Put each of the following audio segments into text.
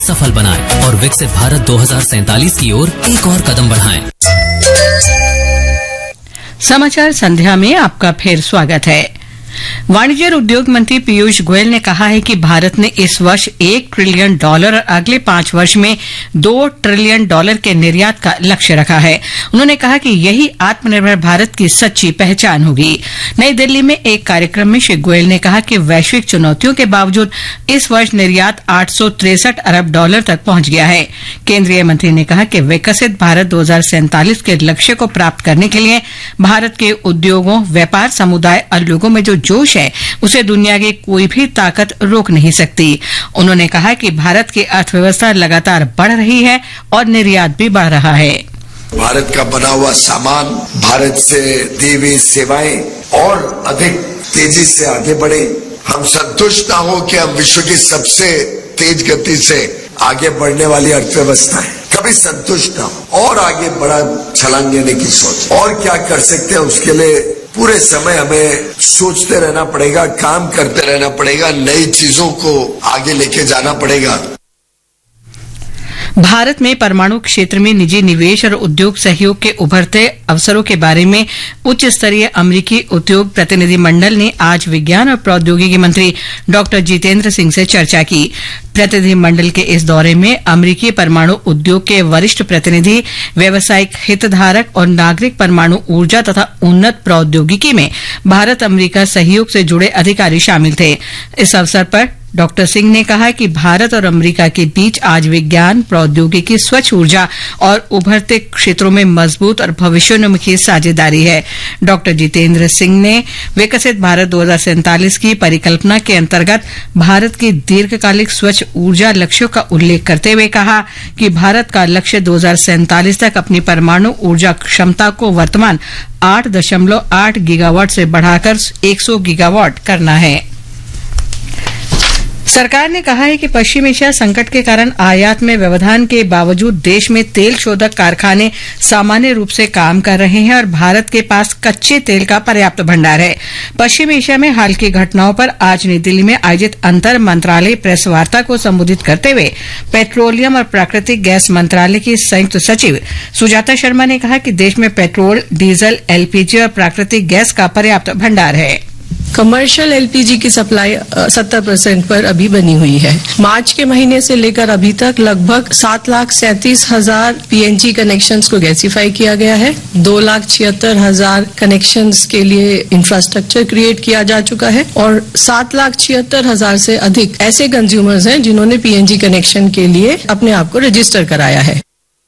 सफल बनाएं और विकसित भारत 2047 की ओर एक और कदम बढ़ाएं। समाचार संध्या में आपका फिर स्वागत है। वाणिज्य और उद्योग मंत्री पीयूष गोयल ने कहा है कि भारत ने इस वर्ष $1 ट्रिलियन और अगले 5 वर्ष में $2 ट्रिलियन के निर्यात का लक्ष्य रखा है। उन्होंने कहा कि यही आत्मनिर्भर भारत की सच्ची पहचान होगी। नई दिल्ली में एक कार्यक्रम में श्री गोयल ने कहा कि वैश्विक चुनौतियों के बावजूद इस वर्ष निर्यात $863 अरब तक पहुंच गया है। केंद्रीय मंत्री ने कहा कि विकसित भारत 2047 के लक्ष्य को प्राप्त करने के लिए भारत के उद्योगों, व्यापार समुदाय और लोगों में जो जोश है उसे दुनिया की कोई भी ताकत रोक नहीं सकती। उन्होंने कहा कि भारत की अर्थव्यवस्था लगातार बढ़ रही है और निर्यात भी बढ़ रहा है। भारत का बना हुआ सामान, भारत से दी हुई सेवाएं और अधिक तेजी से आगे बढ़े। हम संतुष्ट ना हो कि हम विश्व की सबसे तेज गति से आगे बढ़ने वाली अर्थव्यवस्था है, कभी संतुष्ट ना हो और आगे बड़ा छलांग लेने की सोच। और क्या कर सकते हैं उसके लिए पूरे समय हमें सोचते रहना पड़ेगा, काम करते रहना पड़ेगा, नई चीजों को आगे लेके जाना पड़ेगा। भारत में परमाणु क्षेत्र में निजी निवेश और उद्योग सहयोग के उभरते अवसरों के बारे में उच्च स्तरीय अमेरिकी उद्योग प्रतिनिधि मंडल ने आज विज्ञान और प्रौद्योगिकी मंत्री डॉ जितेंद्र सिंह से चर्चा की। प्रतिनिधि मंडल के इस दौरे में अमेरिकी परमाणु उद्योग के वरिष्ठ प्रतिनिधि, व्यावसायिक हितधारक और नागरिक परमाणु ऊर्जा तथा उन्नत प्रौद्योगिकी में भारत अमेरिका सहयोग से जुड़े अधिकारी शामिल थे। इस अवसर पर डॉ सिंह ने कहा कि भारत और अमेरिका के बीच आज विज्ञान, प्रौद्योगिकी, स्वच्छ ऊर्जा और उभरते क्षेत्रों में मजबूत और भविष्योन्मुखी साझेदारी है। डॉ जितेंद्र सिंह ने विकसित भारत 2047 की परिकल्पना के अंतर्गत भारत की दीर्घकालिक स्वच्छ ऊर्जा लक्ष्यों का उल्लेख करते हुए कहा कि भारत का लक्ष्य 2047 तक अपनी परमाणु ऊर्जा क्षमता को वर्तमान 8.8 गीगावाट से बढ़ाकर 100 गीगावाट करना है। सरकार ने कहा है कि पश्चिम एशिया संकट के कारण आयात में व्यवधान के बावजूद देश में तेल शोधक कारखाने सामान्य रूप से काम कर रहे हैं और भारत के पास कच्चे तेल का पर्याप्त भंडार है। पश्चिम एशिया में हाल की घटनाओं पर आज नई दिल्ली में आयोजित अंतर मंत्रालय प्रेस वार्ता को संबोधित करते हुए पेट्रोलियम और प्राकृतिक गैस मंत्रालय की संयुक्त सचिव सुजाता शर्मा ने कहा कि देश में पेट्रोल, डीजल, एलपीजी और प्राकृतिक गैस का पर्याप्त भंडार है। कमर्शियल एलपीजी की सप्लाई 70% पर अभी बनी हुई है। मार्च के महीने से लेकर अभी तक लगभग 7,37,000 पीएनजी कनेक्शंस को गैसीफाई किया गया है। 2,76,000 कनेक्शंस के लिए इंफ्रास्ट्रक्चर क्रिएट किया जा चुका है और 7,76,000 से अधिक ऐसे कंज्यूमर्स हैं जिन्होंने पीएनजी कनेक्शन के लिए अपने आप को रजिस्टर कराया है।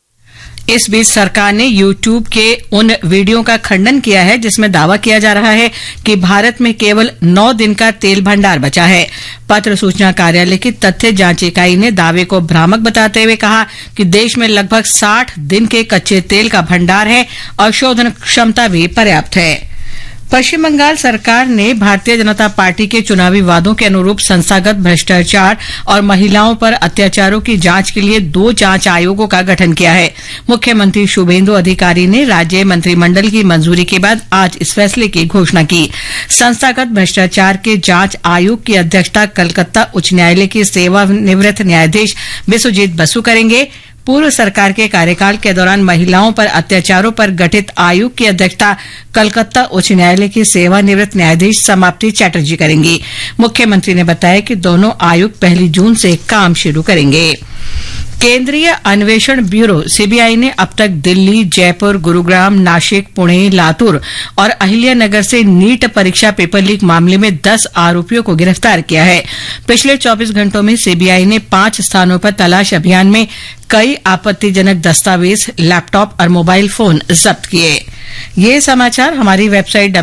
इस बीच सरकार ने YouTube के उन वीडियो का खंडन किया है जिसमें दावा किया जा रहा है कि भारत में केवल 9 दिन का तेल भंडार बचा है। पत्र सूचना कार्यालय की तथ्य जांच इकाई ने दावे को भ्रामक बताते हुए कहा कि देश में लगभग 60 दिन के कच्चे तेल का भंडार है और शोधन क्षमता भी पर्याप्त है। पश्चिम बंगाल सरकार ने भारतीय जनता पार्टी के चुनावी वादों के अनुरूप संस्थागत भ्रष्टाचार और महिलाओं पर अत्याचारों की जांच के लिए 2 जांच आयोगों का गठन किया है। मुख्यमंत्री शुभेंदु अधिकारी ने राज्य मंत्रिमंडल की मंजूरी के बाद आज इस फैसले की घोषणा की। संस्थागत भ्रष्टाचार के जांच आयोग की अध्यक्षता कलकत्ता उच्च न्यायालय के सेवानिवृत्त न्यायाधीश बिस्वजीत बसु करेंगे। पूर्व सरकार के कार्यकाल के दौरान महिलाओं पर अत्याचारों पर गठित आयोग की अध्यक्षता कलकत्ता उच्च न्यायालय की सेवानिवृत्त न्यायाधीश समाप्ति चैटर्जी करेंगी। मुख्यमंत्री ने बताया कि दोनों आयोग 1 जून से काम शुरू करेंगे। केंद्रीय अन्वेषण ब्यूरो सीबीआई ने अब तक दिल्ली, जयपुर, गुरुग्राम, नासिक, पुणे, लातूर और अहिल्यानगर से नीट परीक्षा पेपर लीक मामले में 10 आरोपियों को गिरफ्तार किया है। पिछले 24 घंटों में सीबीआई ने 5 स्थानों पर तलाश अभियान में कई आपत्तिजनक दस्तावेज, लैपटॉप और मोबाइल फोन जब्त किए। ये समाचार हमारी वेबसाइट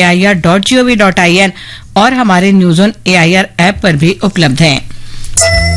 www.newsonair.gov.in और हमारे न्यूज ऑन एआईआर ऐप पर भी उपलब्ध हैं।